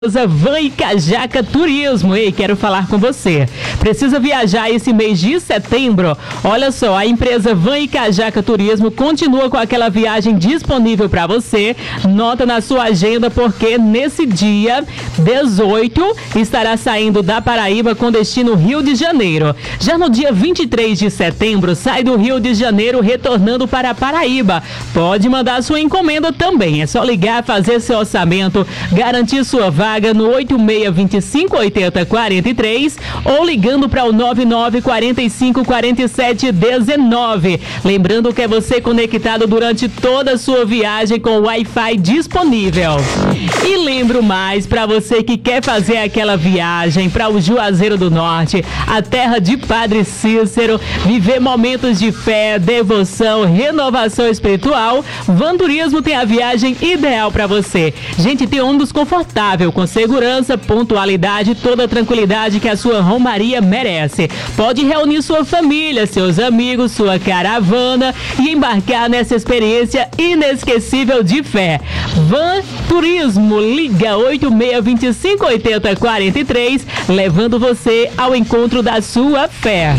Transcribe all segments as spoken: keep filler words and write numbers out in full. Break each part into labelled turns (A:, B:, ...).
A: Van e Cajaca Turismo. Ei, quero falar com você. Precisa viajar esse mês de setembro? Olha só, a empresa Van e Cajaca Turismo continua com aquela viagem disponível para você. Nota na sua agenda, porque nesse dia dezoito estará saindo da Paraíba com destino Rio de Janeiro. Já no dia vinte e três de setembro, sai do Rio de Janeiro retornando para a Paraíba. Pode mandar sua encomenda também. É só ligar, fazer seu orçamento, garantir sua vaga no oito seis dois cinco, oito zero quatro três ou ligando para o nove nove quatro cinco quatro sete um nove. Lembrando que é você conectado durante toda a sua viagem com o Wi-Fi disponível. E lembro mais, para você que quer fazer aquela viagem para o Juazeiro do Norte, a terra de Padre Cícero, viver momentos de fé, devoção, renovação espiritual, Van Turismo tem a viagem ideal para você. Gente, tem ônibus confortável, com segurança, pontualidade, toda a tranquilidade que a sua romaria merece. Pode reunir sua família, seus amigos, sua caravana e embarcar nessa experiência inesquecível de fé. Van Turismo, liga oito seis dois cinco, oito zero quatro três, levando você ao encontro da sua fé.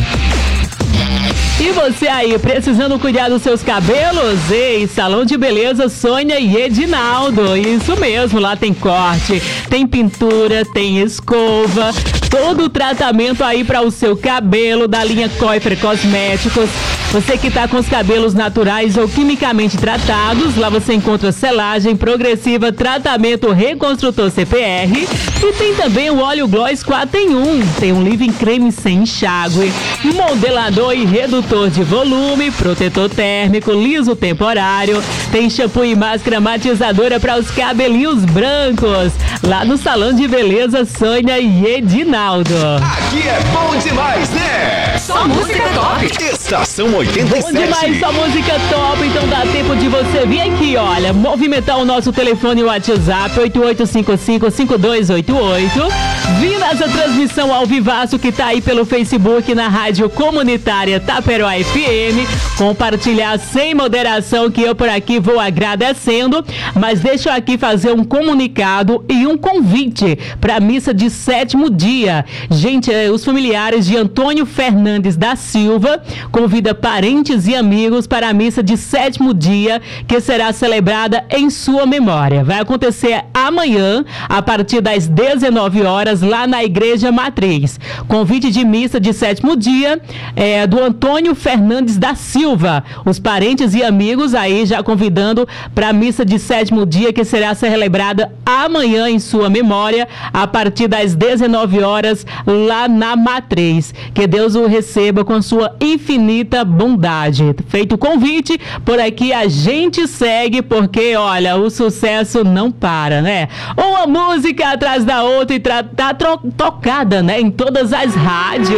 A: E você aí, precisando cuidar dos seus cabelos? Ei, Salão de Beleza Sônia e Edinaldo. Isso mesmo, lá tem corte, tem pintura, tem escova, todo o tratamento aí para o seu cabelo, da linha Coifer Cosméticos. Você que está com os cabelos naturais ou quimicamente tratados, lá você encontra selagem progressiva, tratamento reconstrutor C P R, e tem também o óleo Gloss quatro em um. Tem um leave-in creme sem enxágue, modelador e redutor de volume, protetor térmico, liso temporário, tem shampoo e máscara matizadora para os cabelinhos brancos, lá no Salão de Beleza Sônia e Edinaldo.
B: Aqui é bom demais, né?
C: Só música top.
B: Estação oitenta e sete.
A: Bom demais, só música top. Então dá tempo de você vir aqui, olha, movimentar o nosso telefone WhatsApp oito oito cinco cinco, cinco dois oito oito. Vir nessa transmissão ao vivaço que tá aí pelo Facebook, na Rádio Comunitária Taperoá F M. Compartilhar sem moderação, que eu por aqui vou agradecendo. Mas deixa eu aqui fazer um comunicado e um convite para a missa de sétimo dia. Gente, os familiares de Antônio Fernandes da Silva convida parentes e amigos para a missa de sétimo dia, que será celebrada em sua memória. Vai acontecer amanhã, a partir das dezenove horas, lá na Igreja Matriz. Convite de missa de sétimo dia é do Antônio Fernandes da Silva. Os parentes e amigos aí já convidando para a missa de sétimo dia, que será celebrada amanhã em sua memória, a partir das dezenove horas, lá na Matriz. Que Deus o receba com sua infinita bondade. Feito o convite, por aqui a gente segue, porque, olha, o sucesso não para, né? Uma música atrás da outra e tra- tá tro- tocada, né? Em todas as rádios.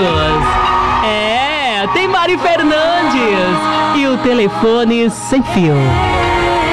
A: É, tem Mari Fernandes e o telefone sem fio.